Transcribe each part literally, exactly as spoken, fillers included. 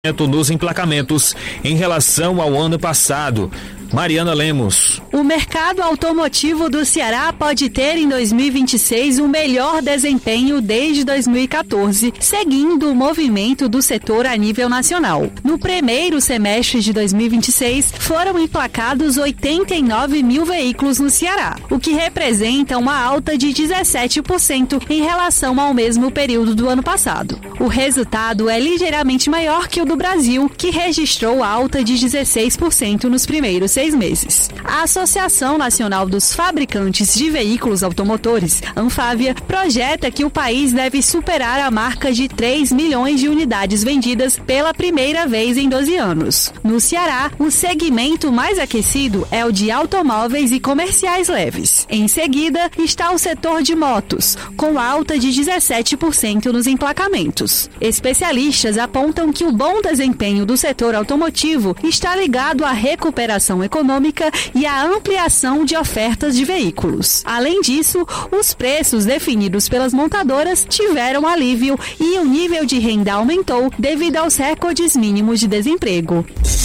nos emplacamentos em relação ao ano passado. Mariana Lemos. O mercado automotivo do Ceará pode ter em dois mil e vinte e seis o melhor desempenho desde dois mil e quatorze, seguindo o movimento do setor a nível nacional. No primeiro semestre de dois mil e vinte e seis, foram emplacados oitenta e nove mil veículos no Ceará, o que representa uma alta de dezessete por cento em relação ao mesmo período do ano passado. O resultado é ligeiramente maior que o do Brasil, que registrou alta de dezesseis por cento nos primeiros seis meses. A Associação Nacional dos Fabricantes de Veículos Automotores, Anfávia, projeta que o país deve superar a marca de três milhões de unidades vendidas pela primeira vez em doze anos. No Ceará, o segmento mais aquecido é o de automóveis e comerciais leves. Em seguida, está o setor de motos, com alta de dezessete por cento nos emplacamentos. Especialistas apontam que o bom desempenho do setor automotivo está ligado à recuperação econômica e à ampliação de ofertas de veículos. Além disso, os preços definidos pelas montadoras tiveram alívio e o nível de renda aumentou devido aos recordes mínimos de desemprego.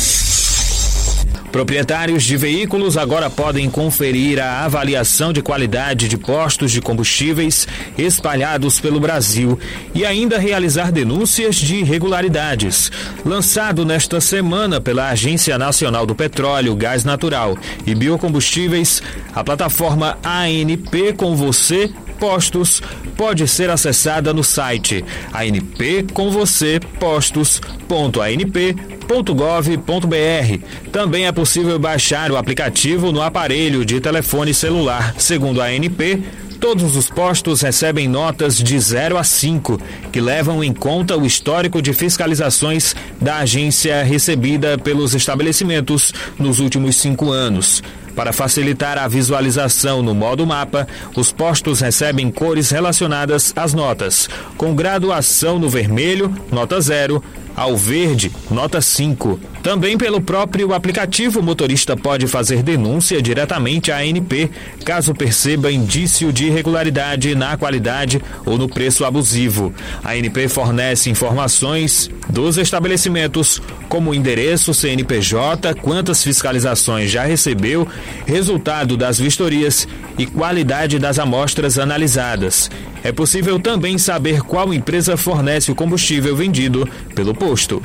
Proprietários de veículos agora podem conferir a avaliação de qualidade de postos de combustíveis espalhados pelo Brasil e ainda realizar denúncias de irregularidades. Lançado nesta semana pela Agência Nacional do Petróleo, Gás Natural e Biocombustíveis, a plataforma A N P com você Postos pode ser acessada no site a n p com você postos ponto a n p ponto gov ponto b r. Também é possível baixar o aplicativo no aparelho de telefone celular. Segundo a A N P, todos os postos recebem notas de zero a cinco, que levam em conta o histórico de fiscalizações da agência recebida pelos estabelecimentos nos últimos cinco anos. Para facilitar a visualização no modo mapa, os postos recebem cores relacionadas às notas, com graduação no vermelho, nota zero, ao verde, nota cinco. Também pelo próprio aplicativo, o motorista pode fazer denúncia diretamente à A N P, caso perceba indício de irregularidade na qualidade ou no preço abusivo. A A N P fornece informações dos estabelecimentos, como endereço, C N P J, quantas fiscalizações já recebeu, resultado das vistorias e qualidade das amostras analisadas. É possível também saber qual empresa fornece o combustível vendido pelo posto.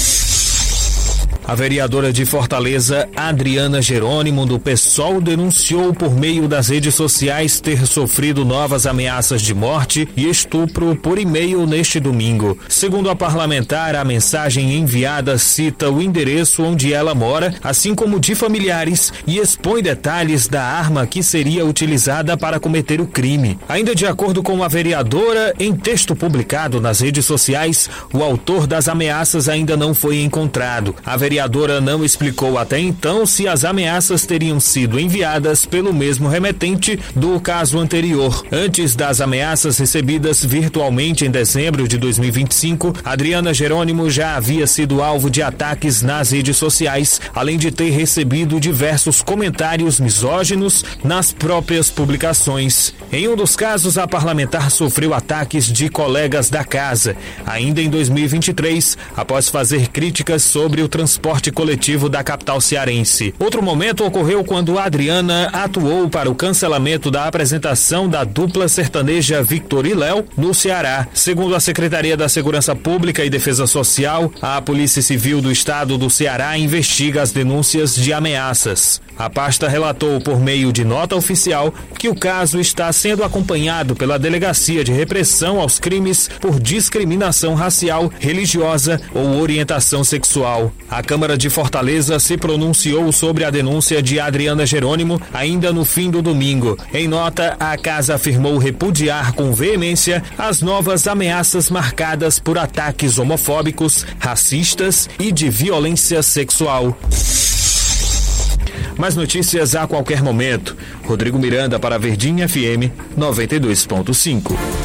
A vereadora de Fortaleza, Adriana Jerônimo, do PSOL, denunciou por meio das redes sociais ter sofrido novas ameaças de morte e estupro por e-mail neste domingo. Segundo a parlamentar, a mensagem enviada cita o endereço onde ela mora, assim como de familiares, e expõe detalhes da arma que seria utilizada para cometer o crime. Ainda de acordo com a vereadora, em texto publicado nas redes sociais, o autor das ameaças ainda não foi encontrado. A vereadora A vereadora não explicou até então se as ameaças teriam sido enviadas pelo mesmo remetente do caso anterior. Antes das ameaças recebidas virtualmente em dezembro de dois mil e vinte e cinco, Adriana Jerônimo já havia sido alvo de ataques nas redes sociais, além de ter recebido diversos comentários misóginos nas próprias publicações. Em um dos casos, a parlamentar sofreu ataques de colegas da casa, ainda em dois mil e vinte e três, após fazer críticas sobre o transporte coletivo da capital cearense. Outro momento ocorreu quando a Adriana atuou para o cancelamento da apresentação da dupla sertaneja Victor e Léo no Ceará. Segundo a Secretaria da Segurança Pública e Defesa Social, a Polícia Civil do Estado do Ceará investiga as denúncias de ameaças. A pasta relatou por meio de nota oficial que o caso está sendo acompanhado pela Delegacia de Repressão aos Crimes por Discriminação Racial, Religiosa ou Orientação Sexual. A Câmara de Fortaleza se pronunciou sobre a denúncia de Adriana Jerônimo ainda no fim do domingo. Em nota, a casa afirmou repudiar com veemência as novas ameaças marcadas por ataques homofóbicos, racistas e de violência sexual. Mais notícias a qualquer momento. Rodrigo Miranda para Verdinha F M noventa e dois ponto cinco.